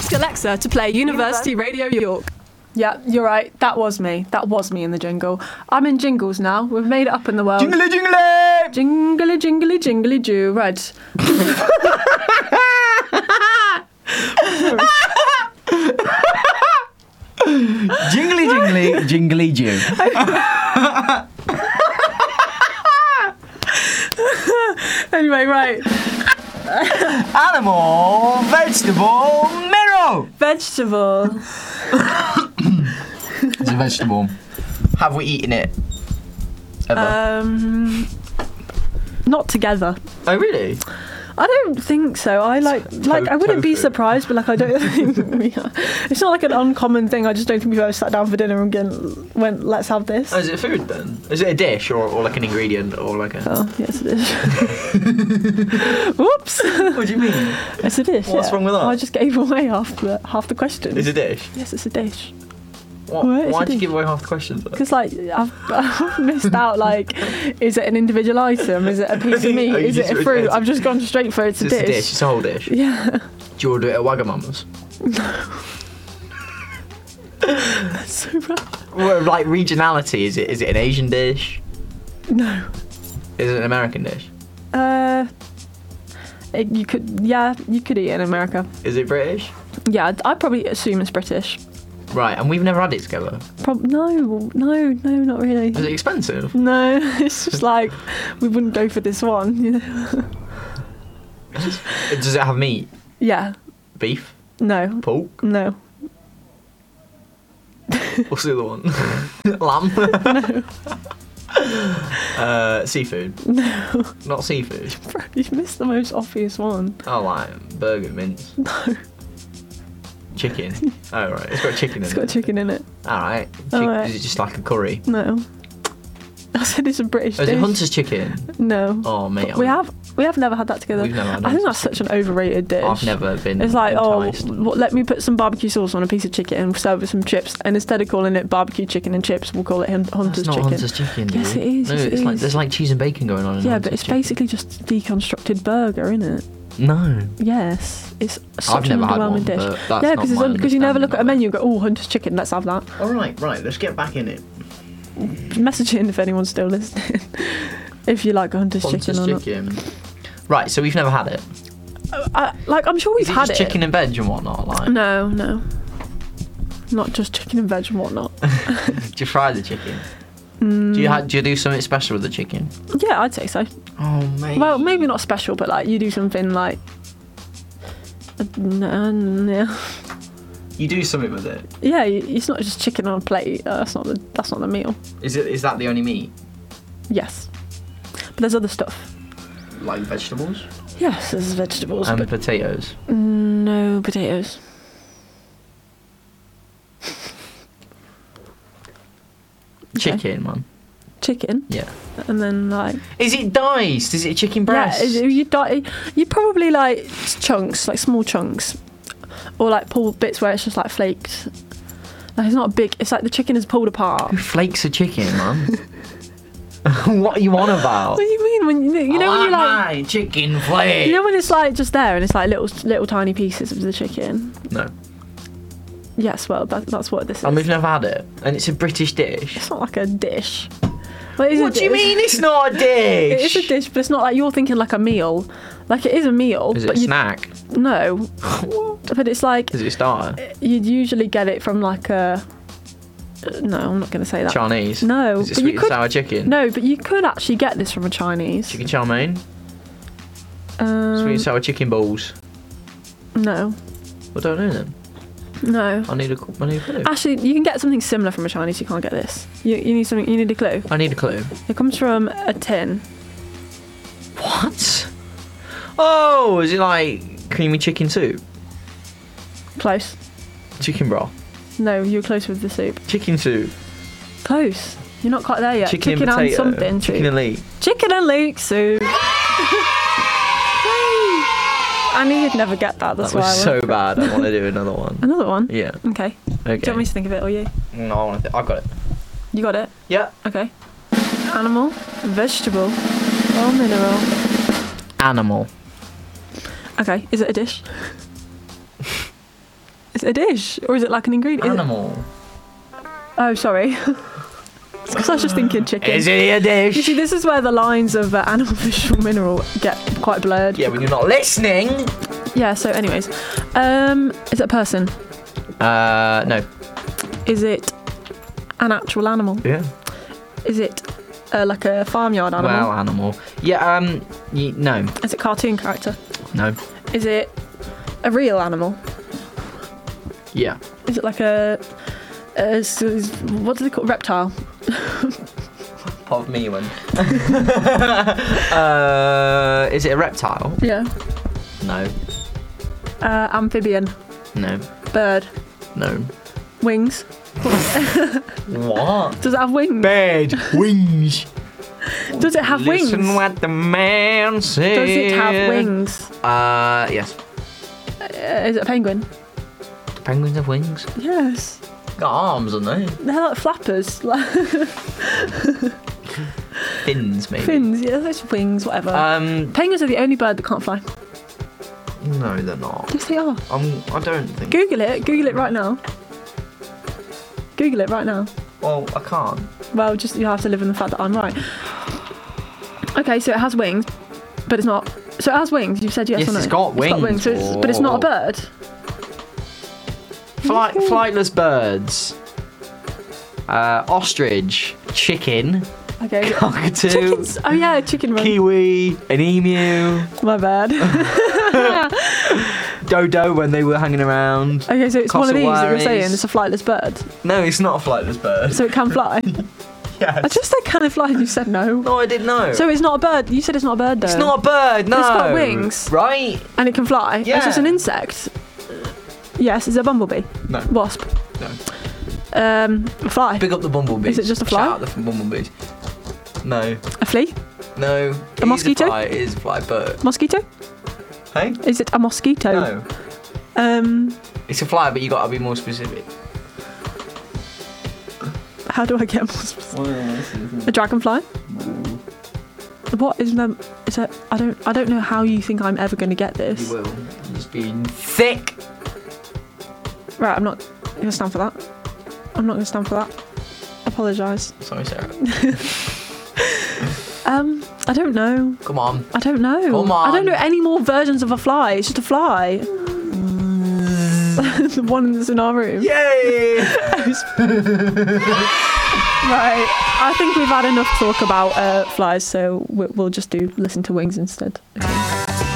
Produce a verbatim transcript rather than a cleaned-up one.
Ask Alexa to play University Radio York. Yeah, you're right. That was me. That was me in the jingle. I'm in jingles now. We've made it up in the world. Jingly, jingly! Jingly, jingly, jingly, Jew. Right. Jingly, jingly, jingly, Jew. Anyway, right. Animal, vegetable, mineral. Vegetable. It's a vegetable. Have we eaten it? Ever? Um, not together. Oh, really? I don't think so. I like, like I wouldn't be tofu. surprised, but like I don't think we are. It's not like an uncommon thing. I just don't think we've ever sat down for dinner and again went, let's have this. Oh, is it food then? Is it a dish or, or like an ingredient or like a? Oh, yes, it is. Whoops. What do you mean? It's a dish. What's yeah. wrong with that? I just gave away half the half the question. Is it a dish? Yes, it's a dish. What? What? It's Why a did you dish. give away half the questions? Then? Because like I've, I've missed out. Like, is it an individual item? Is it a piece of meat? Oh, you Is it just- a fruit? I've just gone straight for it's a It's a dish. dish. It's a whole dish. Yeah. Do you want to do it at Wagamama's? That's so bad. Well, like regionality, is it is it an Asian dish? No. Is it an American dish? Uh, it, you could. Yeah, you could eat it in America. Is it British? Yeah, I'd, I'd probably assume it's British. Right, and we've never had it together. Prob- no, no, no, not really. Is it expensive? No, it's just like we wouldn't go for this one. You know? Does it have meat? Yeah. Beef? No. Pork? No. What's the other one? Lamb? No. uh, seafood? No. Not seafood. Bro, you've missed the most obvious one. Oh, like burger, mince, No. chicken. Oh, right. It's got chicken in It's it. got chicken in it. All right. Chick- All right. Is it just like a curry? No. I said it's a British Oh, is it dish. Hunter's chicken? No. Oh, mate. We I'm- have we have never had that together. We've never had I think that's Hunter's such an overrated dish. I've never been. It's like, enticed. oh, what, let me put some barbecue sauce on a piece of chicken and serve with some chips. And instead of calling it barbecue chicken and chips, we'll call it Hun- Hunter's That's not chicken. Hunter's chicken, dude. Yes, it is, No, yes, it it's like is. there's like cheese and bacon going on. In Yeah, Hunter's but it's chicken. basically just a deconstructed burger, isn't it? No. Yes, it's such I've an never had underwhelming one, dish. but that's yeah, not because my because you never look at a understanding menu and go, oh, Hunter's chicken, let's have that. All right, right. Let's get back in it. Message in if anyone's still listening. If you like Hunter's, Hunter's chicken or chicken. Right, so we've never had it. not. Uh, like, I'm sure we've Is it had just it. chicken and veg and whatnot? Like, No, no. Not just chicken and veg and whatnot. do you fry the chicken? Mm, Do you ha- do you do something special with the chicken? yeah, I'd say so. Oh mate. Well, maybe not special, but like you do something like. Uh, n- yeah, you do something with it. yeah. you- It's not just chicken on a plate. Uh, that's not the. That's not the meal. Is it? Is that the only meat? Yes, but there's other stuff. Like vegetables Yes, there's vegetables, and but potatoes. no potatoes. Okay. Chicken, man. Chicken, Yeah. and then like Is it diced? Is it chicken breast? yeah, is- you di- you probably like chunks, like small chunks, or like pulled bits where it's just like flaked. Like it's not big. It's like the chicken is pulled apart. Who flakes a chicken, man? What are you on about? What do you mean when you, you know I when you like my chicken flake. you know when it's like just there and it's like little little tiny pieces of the chicken? No. Yes, well that, that's what this is. And we've never had it. And it's a British dish. It's not like a dish. Well, it is a What do you dish. mean it's not a dish? It is a dish, but it's not like you're thinking like a meal. Like it is a meal, Is it but a you snack? no. But it's like Is it a starter? you'd usually get it from like a. uh, No, I'm not going to say that. Chinese? No, Is it but sweet you and could. sour chicken? No, but you could actually get this from a Chinese. Chicken chow mein? Um, Sweet and sour chicken balls? no, I don't know then. no. I need a, I need a clue. Actually, you can get something similar from a Chinese. You can't get this. You, you need something. You need a clue. I need a clue. It comes from a tin. What? Oh, is it like creamy chicken soup? Close. Chicken broth? No, you were close with the soup. Chicken soup? Close. You're not quite there yet. Chicken, Chicken and and potato? something soup. Chicken and leek? Chicken and leek soup. I knew you'd never get that. That's That why. was I so went for it. bad. I want to do another one. Another one. Yeah. Okay. Okay. Do you want me to think of it or you? No, I want to. Th- I've got it. You got it. Yeah. Okay. Animal, vegetable, or mineral. Animal. Okay. Is it a dish? Is it a dish or is it like an ingredient? Animal. Oh, sorry. Because I was just thinking chicken. Is it a dish? You see, this is where the lines of uh, animal, fish, or mineral get quite blurred. Yeah, when you're not listening. Yeah. So, anyways, um, is it a person? Uh, no. Is it an actual animal? Yeah. Is it uh, like a farmyard animal? Well, animal. Yeah. Um. Y- no. Is it a cartoon character? No. Is it a real animal? Yeah. Is it like a, a s- s- what do they call reptile? Pardon me one. uh, is it a reptile? Yeah. No. Uh, amphibian. No. Bird. No. Wings. What? Does it have wings? Bird wings. Does it have wings? Listen what the man says. Does it have wings? Uh, yes. Uh, is it a penguin? Do penguins have wings? Yes. Got arms, haven't they? They're like flappers. Like Fins, maybe. fins, yeah, those wings, whatever. Um, Penguins are the only bird that can't fly. no, they're not. Yes, they are. Um, I don't think. Google it. Google it right now. Google it right now. Well, I can't. Well, just you have to live in the fact that I'm right. Okay, so it has wings, but it's not. So it has wings. You said yes, Yes, or no? it's got It's got wings. wings, so it's, but it's not a bird. Flight, flightless birds. Uh, ostrich, chicken, Okay. cockatoo, Chickens. Oh yeah, chicken run. kiwi, an emu, My bad. dodo when they were hanging around. Okay, so it's one of these that you're saying. Cassowaries. It's a flightless bird, No, it's not a flightless bird. so it can fly. Yes. I just said can it fly, and you said no. No, I didn't know. So it's not a bird. You said it's not a bird though. it's not a bird. No. It's got wings. Right? And it can fly. Yeah. It's just an insect. Yes, is it a bumblebee? No. Wasp. No. Um, a fly. Pick up the bumblebees. Is it just a fly? Shout out the bumblebees. No. A flea? No. It is mosquito? A fly. It is a fly bird. Mosquito? Hey? Is it a mosquito? No. Um, It's a fly, but you got to be more specific. how do I get more specific? A dragonfly? What is them? Is it? I don't. I don't know how you think I'm ever going to get this. You will. You're just being thick. Right, I'm not going to stand for that. I'm not going to stand for that. Apologise. Sorry, Sarah. Um, I don't know. Come on. I don't know. Come on. I don't know any more versions of a fly. It's just a fly. The one that's in our room. Yay! Right. I think we've had enough talk about uh, flies, so we- we'll just do listen to wings instead. Okay.